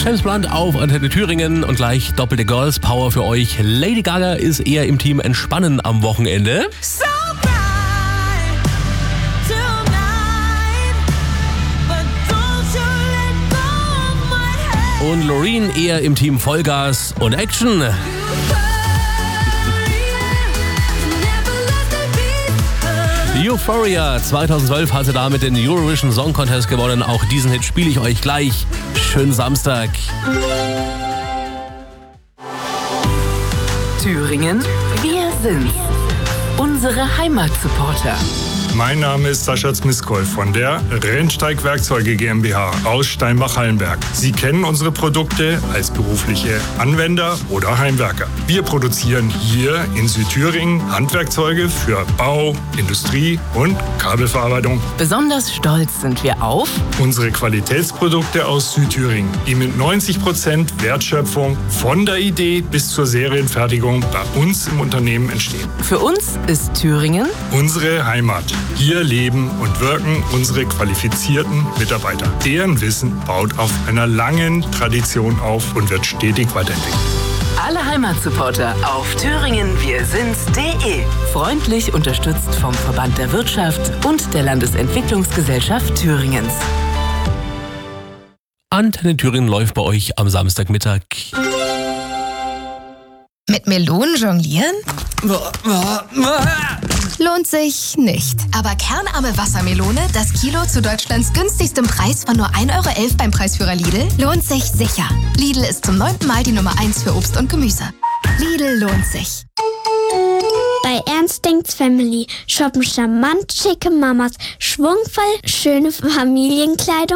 James Blunt auf Antenne Thüringen und gleich doppelte Girls Power für euch. Lady Gaga ist eher im Team Entspannen am Wochenende. Und Loreen eher im Team Vollgas und Action. Euphoria 2012 hat sie damit den Eurovision Song Contest gewonnen. Auch diesen Hit spiele ich euch gleich. Schönen Samstag. Thüringen, wir sind's. Unsere Heimatsupporter. Mein Name ist Sascha Zmiskol von der Rennsteig Werkzeuge GmbH aus Steinbach-Hallenberg. Sie kennen unsere Produkte als berufliche Anwender oder Heimwerker. Wir produzieren hier in Südthüringen Handwerkzeuge für Bau, Industrie und Kabelverarbeitung. Besonders stolz sind wir auf unsere Qualitätsprodukte aus Südthüringen, die mit 90% Wertschöpfung von der Idee bis zur Serienfertigung bei uns im Unternehmen entstehen. Für uns ist Thüringen unsere Heimat. Hier leben und wirken unsere qualifizierten Mitarbeiter. Deren Wissen baut auf einer langen Tradition auf und wird stetig weiterentwickelt. Alle Heimatsupporter auf thüringenwirsind's.de. Freundlich unterstützt vom Verband der Wirtschaft und der Landesentwicklungsgesellschaft Thüringens. Antenne Thüringen läuft bei euch am Samstagmittag. Mit Melonen jonglieren? Lohnt sich nicht. Aber kernarme Wassermelone, das Kilo zu Deutschlands günstigstem Preis von nur 1,11 € beim Preisführer Lidl, lohnt sich sicher. Lidl ist zum 9. Mal die Nummer 1 für Obst und Gemüse. Lidl lohnt sich. Bei Ernst Denkt's Family shoppen charmant schicke Mamas, schwungvoll schöne Familienkleidung,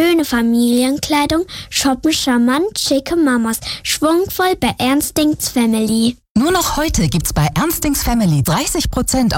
shoppen charmant schicke Mamas, schwungvoll bei Ernst Denkt's Family. Nur noch heute gibt's bei Ernst Denkt's Family 30%